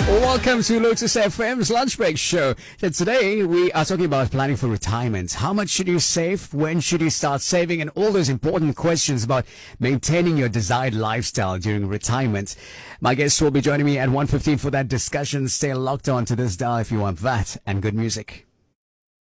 Welcome to Lotus FM's Lunch Break Show. So today we are talking about planning for retirement. How much should you save? When should you start saving? And all those important questions about maintaining your desired lifestyle during retirement. My guests will be joining me at 1:15 for that discussion. Stay locked on to this dial if you want that and good music.